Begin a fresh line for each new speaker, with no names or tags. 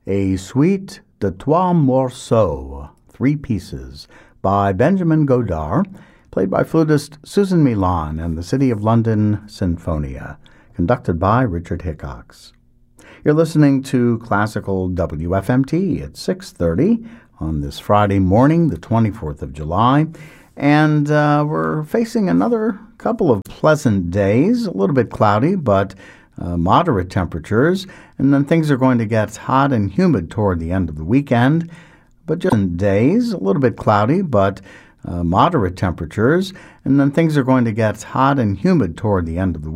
A Suite de Trois Morceaux, 3 pieces, by Benjamin Godard, played by flutist Susan Milan and the City of London Sinfonia, conducted by Richard Hickox. You're listening to Classical WFMT at 6:30 on this Friday morning, the 24th of July, and we're facing another couple of pleasant days, a little bit cloudy, but moderate temperatures, and then things are going to get hot and humid toward the end of the weekend. But just days, a little bit cloudy, but moderate temperatures, and then things are going to get hot and humid toward the end of the